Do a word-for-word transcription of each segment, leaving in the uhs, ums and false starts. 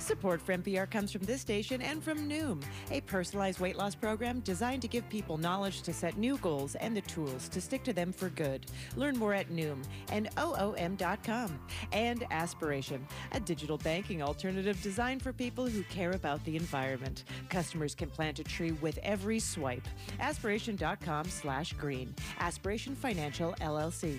Support for N P R comes from this station and from Noom, a personalized weight loss program designed to give people knowledge to set new goals and the tools to stick to them for good. Learn more at Noom and O O M dot com. And Aspiration, a digital banking alternative designed for people who care about the environment. Customers can plant a tree with every swipe. Aspiration.com slash green. Aspiration Financial, L L C.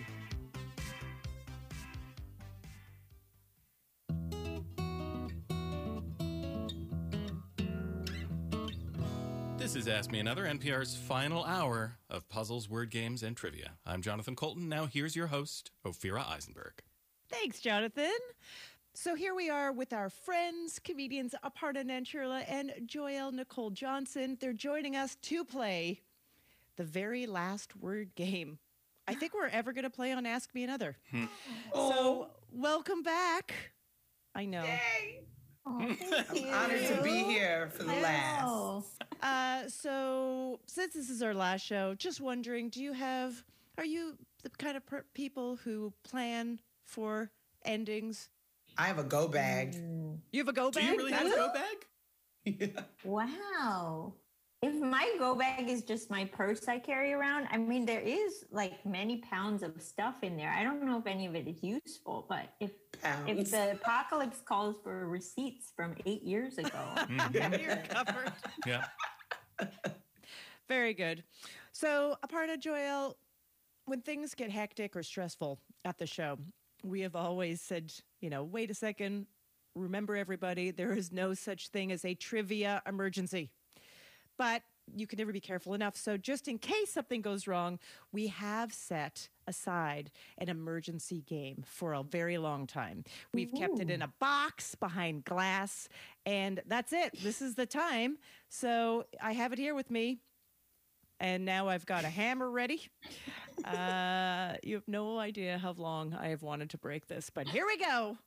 This is Ask Me Another, N P R's final hour of puzzles, word games, and trivia. I'm Jonathan Colton. Now here's your host, Ophira Eisenberg. Thanks, Jonathan. So here we are with our friends, comedians Aparna Nancherla and Joelle Nicole Johnson. They're joining us to play the very last word game I think we're ever going to play on Ask Me Another. Hmm. So welcome back. I know. Yay! Oh, thank I'm you. honored to be here for the I last. know. Uh, so since this is our last show, just wondering, do you have, are you the kind of per- people who plan for endings? I have a go bag. You have a go Do bag? you really have a go bag? Yeah. Wow. If my go bag is just my purse I carry around, I mean, there is like many pounds of stuff in there. I don't know if any of it is useful, but if Pounds. if the apocalypse calls for receipts from eight years ago, You're covered. Yeah. Very good. So, Aparna, Joelle, when things get hectic or stressful at the show, we have always said, you know, wait a second, remember everybody, there is no such thing as a trivia emergency. But you can never be careful enough. So just in case something goes wrong, we have set aside an emergency game for a very long time. We've Ooh. kept it in a box behind glass, and that's it. This is the time. So I have it here with me, and now I've got a hammer ready. Uh, you have no idea how long I have wanted to break this, but here we go.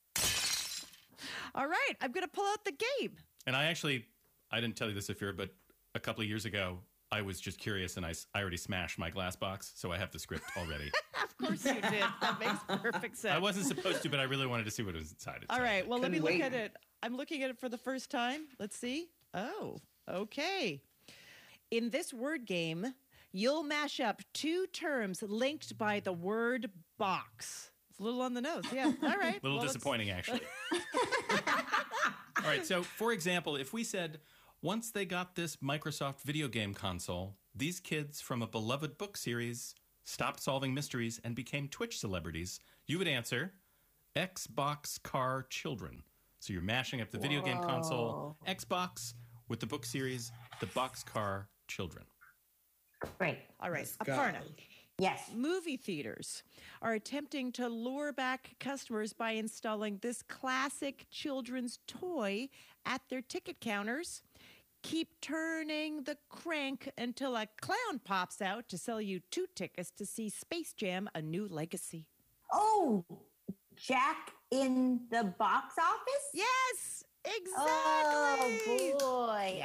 All right, I'm going to pull out the game. And I actually, I didn't tell you this, Ophira, but a couple of years ago, I was just curious, and I, I already smashed my glass box, so I have the script already. Of course you did. That makes perfect sense. I wasn't supposed to, but I really wanted to see what was inside it. All so. right, well, let me Couldn't look wait. at it. I'm looking at it for the first time. Let's see. Oh, okay. In this word game, you'll mash up two terms linked by the word box. It's a little on the nose. Yeah. All right. A little Well, let's- disappointing, actually. All right, so for example, if we said, once they got this Microsoft video game console, these kids from a beloved book series stopped solving mysteries and became Twitch celebrities, you would answer Xbox Car Children. So you're mashing up the video game console, Xbox, with the book series, the Boxcar Children. great. All right. Let's go. Aparna. Yes. Movie theaters are attempting to lure back customers by installing this classic children's toy at their ticket counters. Keep turning the crank until a clown pops out to sell you two tickets to see Space Jam: A New Legacy. Oh, Jack in the box office? Yes, exactly. Oh, boy.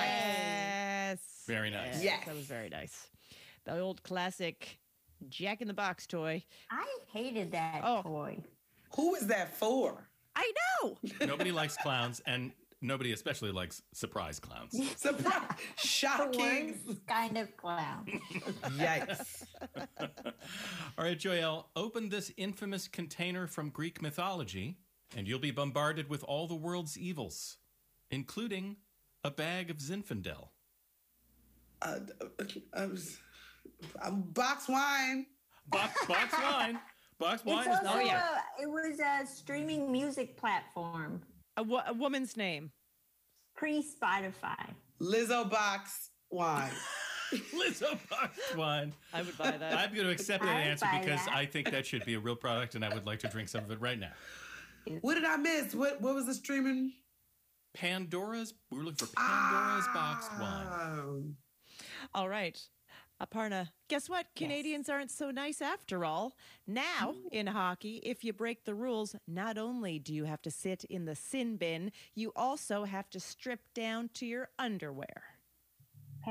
Yes. Very nice. Yes. That was very nice. The old classic Jack in the Box toy. I hated that Oh. toy. Who is that for? I know. Nobody likes clowns, and nobody especially likes surprise clowns. Surprise! The Shocking! worst kind of clown. Yikes! All right, Joelle, open this infamous container from Greek mythology, and you'll be bombarded with all the world's evils, including a bag of Zinfandel. Uh, uh, uh, box wine. Box, box wine. Box wine It's is also not yeah. a, it was a streaming music platform, A, wo- a woman's name. pre-Spotify. Lizzo box wine. Lizzo box wine. I would buy that. I'm going to accept that I would answer buy because that. I think that should be a real product, and I would like to drink some of it right now. What did I miss? What What was the streaming? Pandora's, we're looking for Pandora's boxed wine. Um, All right. Aparna, guess what? Canadians aren't so nice after all. Now, in hockey, if you break the rules, not only do you have to sit in the sin bin, you also have to strip down to your underwear.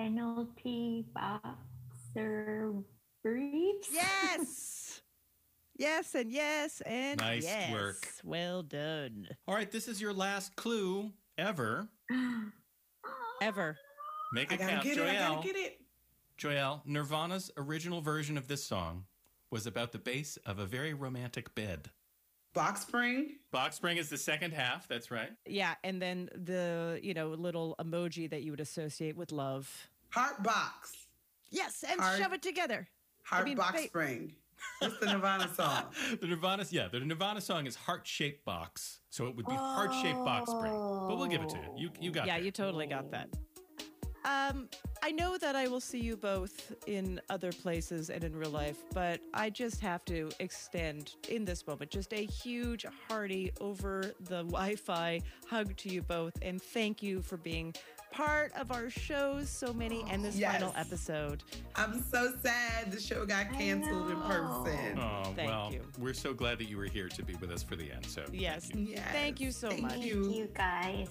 Penalty boxer briefs. Yes! Yes, and yes, and Nice yes. work. Well done. All right, this is your last clue ever. Ever. Make I it gotta count. get it. I Joelle, gotta get it. Joelle, Nirvana's original version of this song was about the base of a very romantic bed. Box spring. Box spring is the second half. That's right. Yeah, and then the, you know, little emoji that you would associate with love. Heart box. Yes, and Heart- shove it together. Heart mean, box ba- spring. What's the Nirvana song? The Nirvana, yeah, the Nirvana song is Heart Shaped Box. So it would be Heart Shaped Box Spring. But we'll give it to you. You, you got Yeah, that. you totally got that. Um, I know that I will see you both in other places and in real life, but I just have to extend in this moment just a huge, hearty, over the Wi-Fi hug to you both, and thank you for being part of our shows, so many, and this Yes. final episode. I'm so sad the show got canceled in know. person. Oh, Thank well, you. we're so glad that you were here to be with us for the end. So thank Yes. you. Yes. Thank you so Thank much. Thank you. you guys.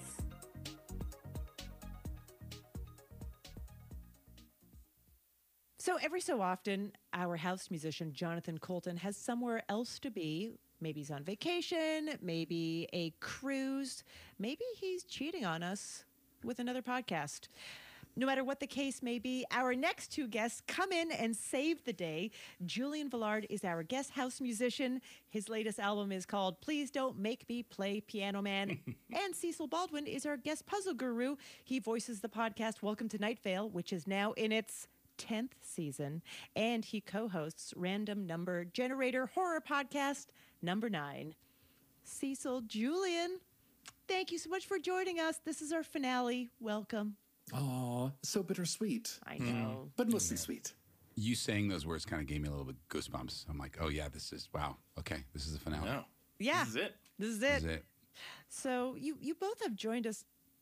So every so often, our house musician, Jonathan Colton, has somewhere else to be. Maybe he's on vacation, maybe a cruise, maybe he's cheating on us with another podcast. No matter what the case may be, our next two guests come in and save the day. Julian Villard is our guest house musician. His latest album is called Please Don't Make Me Play Piano Man. And Cecil Baldwin is our guest puzzle guru. He voices the podcast Welcome to Night Vale, which is now in its tenth season. And he co-hosts Random Number Generator Horror Podcast number nine. Cecil, Julian, thank you so much for joining us. This is our finale. Welcome. Oh, so bittersweet, I know. but mostly sweet. You saying those words kind of gave me a little bit goosebumps. I'm like, oh yeah, this is wow. Okay, this is the finale. No. Yeah. This is it. This is This it. is it. So you you both have joined us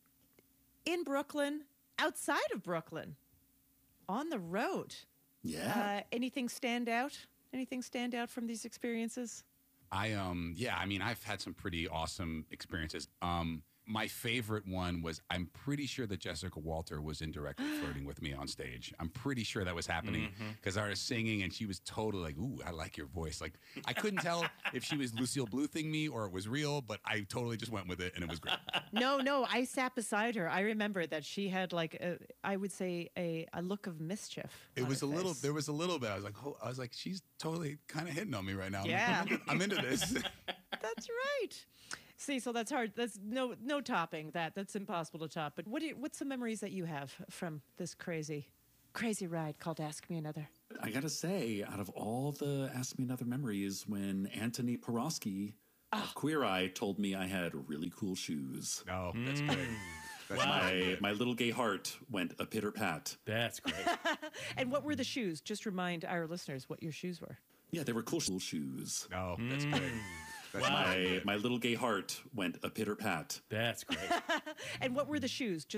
in Brooklyn, outside of Brooklyn, on the road. Yeah. Uh, anything stand out? Anything stand out from these experiences? I um yeah, I mean, I've had some pretty awesome experiences. Um, my favorite one was I'm pretty sure that Jessica Walter was indirectly flirting with me on stage. I'm pretty sure that was happening because I was singing and she was totally like, "Ooh, I like your voice." Like I couldn't tell if she was Lucille Bluthing me or it was real, but I totally just went with it and it was great. No, no. I sat beside her. I remember that she had like a, I would say a, a look of mischief. It on was her a little. face. There was a little bit. I was like, oh, I was like, she's totally kind of hitting on me right now. I'm- Yeah. I'm into, I'm into this. That's right. Cecil, that's hard. That's no no topping that. That's impossible to top. But what do you, what's some memories that you have from this crazy, crazy ride called Ask Me Another? I gotta say, out of all the Ask Me Another memories, when Anthony Porosky of Queer Eye told me I had really cool shoes, No, that's great. That's my my little gay heart went a pitter pat. That's great. And what were the shoes? Just remind our listeners what your shoes were. Yeah, they were cool shoes. No, that's great. That's My my little gay heart went a pitter pat. That's great. And what were the shoes? Just